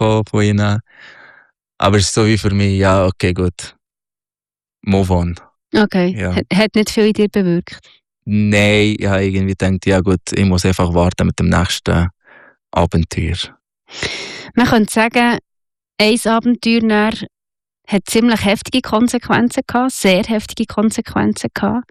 bekommen von ihnen. Aber es ist so wie für mich, ja, okay, gut. Move on. Okay, Ja. Hat nicht viel in dir bewirkt? Nein, ich habe irgendwie gedacht, ja gut, ich muss einfach warten mit dem nächsten Abenteuer. Man könnte sagen, ein Abenteuer nachher hat ziemlich heftige Konsequenzen gehabt, sehr heftige Konsequenzen gehabt.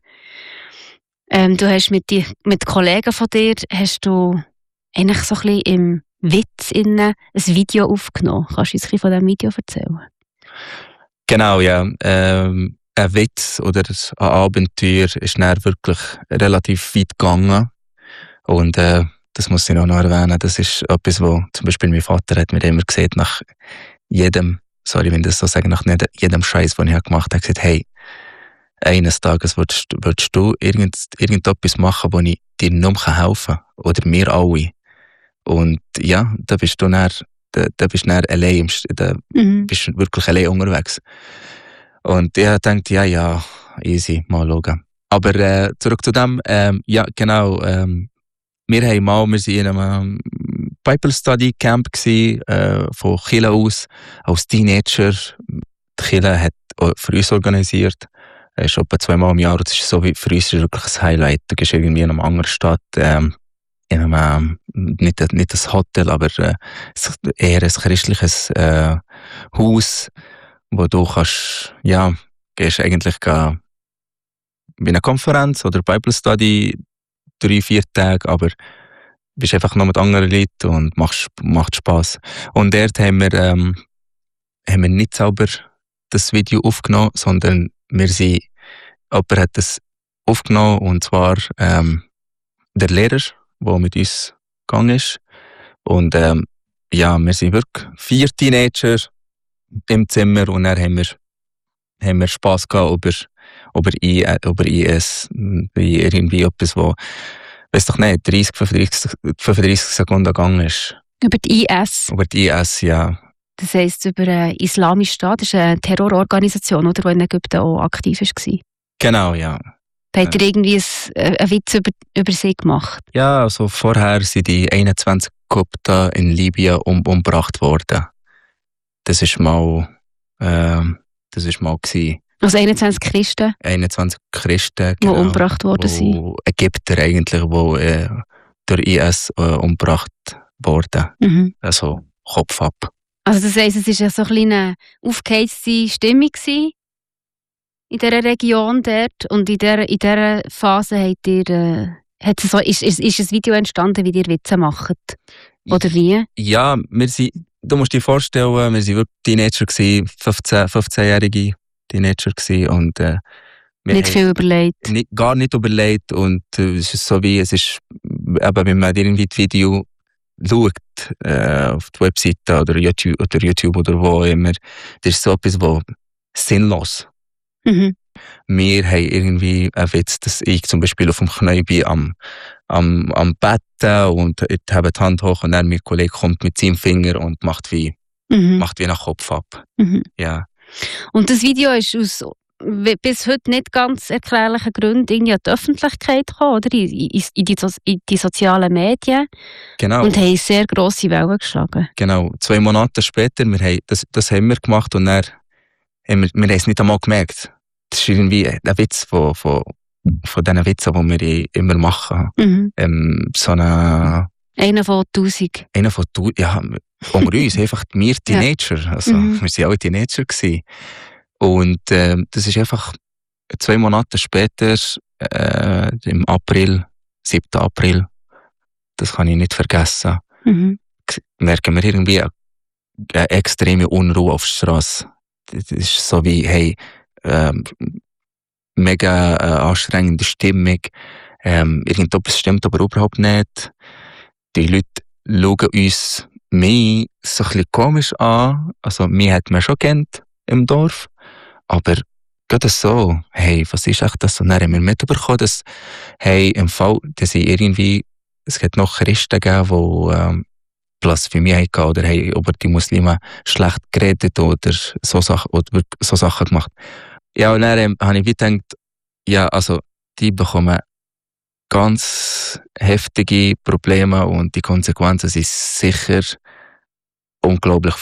Du hast mit Kollegen von dir hast du eigentlich so ein bisschen im Witz innen ein Video aufgenommen. Kannst du uns ein bisschen von diesem Video erzählen? Genau, ja. Ein Witz oder ein Abenteuer ist dann wirklich relativ weit gegangen. Und das muss ich noch erwähnen. Das ist etwas, wo zum Beispiel mein Vater hat mir immer gesagt, nach jedem, sorry, wenn ich das so sage, nach jedem Scheiß, den ich gemacht habe, gesagt, hey, eines Tages würdest du irgendetwas machen, wo ich dir nicht mehr helfen kann. Oder wir alle. Und ja, da bist du dann allein, bist wirklich allein unterwegs. Und ich dachte, ja, easy, mal schauen. Aber zurück zu dem, ja, genau, wir waren in einem Bible Study Camp von Chile aus, als Teenager. Die Chile hat für uns organisiert. Es ist etwa 2-mal im Jahr. Das ist so wie für uns ist wirklich ein Highlight. Du gehst irgendwie in einer anderen Stadt, in einem, nicht ein Hotel, aber eher ein christliches Haus, wo du kannst, ja, gehst eigentlich bei einer Konferenz oder Bible Study 3-4 Tage, aber bist einfach noch mit anderen Leuten und macht Spass. Und dort haben wir nicht selber das Video aufgenommen, sondern jemand hat das aufgenommen, und zwar der Lehrer, der mit uns gegangen ist. Und ja, wir sind wirklich 4 Teenager im Zimmer, und dann haben wir Spass gehabt über IS, wie irgendwie etwas, wo, weiss doch nicht, 35 Sekunden gegangen ist. Über die IS? Über die IS, ja. Das heisst, über einen Islamischen Staat, das ist eine Terrororganisation, oder, die in Ägypten auch aktiv war. Genau, ja. Da hat er irgendwie einen Witz über sie gemacht? Ja, also vorher sind die 21 Ägypter in Libyen umgebracht worden. Das ist mal gewesen. Also 21 Christen? 21 Christen, genau, die umgebracht worden sind. Ägypter eigentlich, die durch IS umgebracht wurden. Mhm. Also Kopf ab. Also das heisst, es war ja so eine aufgeheizte Stimmung in dieser Region dort, und in dieser Phase ist ein Video entstanden, wie ihr Witze macht? Oder wie? Ja, du musst dir vorstellen, wir waren wirklich Teenager, 15-jährige Teenager gewesen, und nicht viel überlegt? Gar nicht überlegt, und es ist so wie, es ist eben, wenn man irgendwie das Video schaut, auf die Webseite oder YouTube oder wo immer, das ist so etwas, wo sinnlos. Mhm. Wir haben irgendwie einen Witz, dass ich zum Beispiel auf dem Knie bin am Betten, und ich habe die Hand hoch, und dann mein Kollege kommt mit seinem Finger und macht wie nach Kopf ab. Mhm. Ja. Und das Video ist aus bis heute nicht ganz erklärlichen Gründen irgendwie an die Öffentlichkeit gekommen, oder? In die sozialen Medien. Genau. Und haben sehr grosse Wellen geschlagen. Genau. 2 Monate später, das haben wir gemacht, und dann haben wir es nicht einmal gemerkt. Das ist irgendwie ein Witz von diesen Witzen, die wir immer machen. Mhm. Einer von 1000. Ja, unter uns, einfach wir Teenager. Ja. Also, wir waren alle Teenager gewesen. Und das ist einfach 2 Monate später, im April, 7. April, das kann ich nicht vergessen, merken wir irgendwie eine extreme Unruhe auf der Straße. Das ist so wie, hey, mega anstrengende Stimmung. Irgendetwas stimmt aber überhaupt nicht. Die Leute schauen uns mich so ein bisschen komisch an. Also, mich hat man schon kennt im Dorf. Aber gerade so, hey, was ist echt das? Und dann haben wir mitbekommen, dass, hey, im Fall, dass es gibt noch Christen gegeben, die Blasphemie hatten, oder hey, über die Muslime schlecht geredet oder so Sachen gemacht. Ja, und dann habe ich gedacht, ja, also, die bekommen ganz heftige Probleme, und die Konsequenzen sind sicher unglaublich